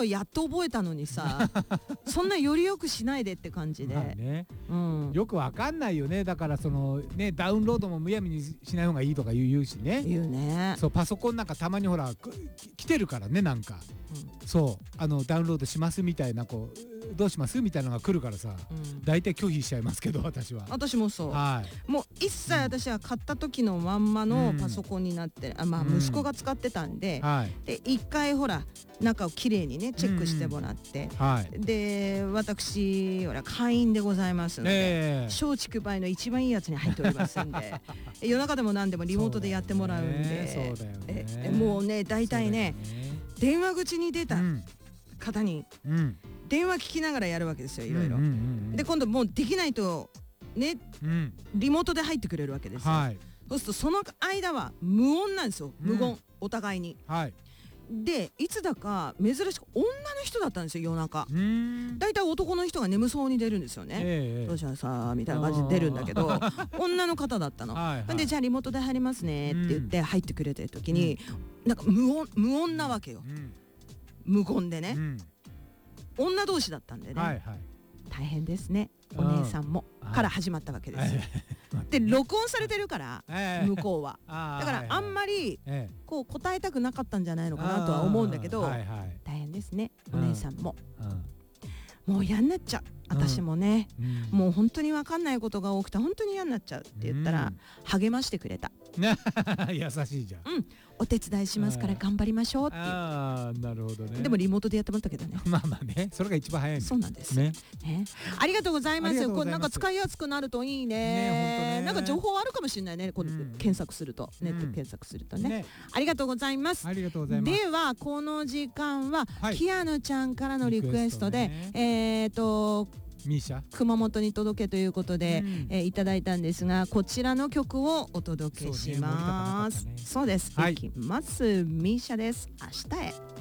のやっと覚えたのにさそんなよりよくしないでって感じで、 ね、よくわかんないよね。だからそのね、ダウンロードもむやみにしない方がいいとか言うしね。 言うね。 そう、パソコンなんかたまにほら来てるからね、なんか、そうダウンロードしますみたいな、こうどうしますみたいなのが来るからさ、大体拒否しちゃいますけど、私は。 私もそう、もう一切私は買った時のまんまのパソコンになって、息子が使ってたんで、で一回ほら中をきれいにねチェックしてもらって、で私ほら会員でございますので、松竹梅の一番いいやつに入っておりますんで夜中でも何でもリモートでやってもらうんで、もうね大体ね電話口に出た方に電話聞きながらやるわけですよ、いろいろ。で今度もうできないとね、リモートで入ってくれるわけですよ。そうするとその間は無音なんですよ、無言、お互いに。でいつだか珍しく女の人だったんですよ、夜中。だいたい男の人が眠そうに出るんですよね。どうしたさみたいな感じで出るんだけど女の方だったの。でじゃあリモートで入りますねって言って入ってくれてる時に、なんか無音なわけよ、無言でね、女同士だったんでね、大変ですねお姉さんもから始まったわけですよ。で録音されてるから向こうはだからあんまりこう答えたくなかったんじゃないのかなとは思うんだけど、大変ですねお姉さんも。もう嫌になっちゃう。私もね、もう本当に分かんないことが多くて本当に嫌になっちゃうって言ったら励ましてくれた。 優しいじゃん。 お手伝いしますから頑張りましょうっていう。 なるほどね。 でもリモートでやってもらったけどね。 まあね、それが一番早い。 そうなんですね。ありがとうございます。これなんか使いやすくなるといいね。なんか情報あるかもしれないね。これ検索すると、ネット検索するとね。ありがとうございます。 ありがとうございます。 ではこの時間はキアヌちゃんからのリクエストでミーシャ熊本に届けということで、いただいたんですが、こちらの曲をお届けします。そうです。いきます。ミーシャです。明日へ。